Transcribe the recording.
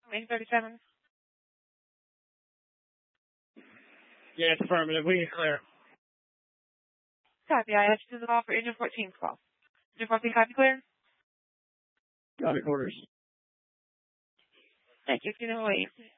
Main 37. Yeah, it's affirmative. We can clear. Copy. I asked you to the call for Engine 14's call. Engine 14, copy clear? Got it, orders. Thank you. Wait.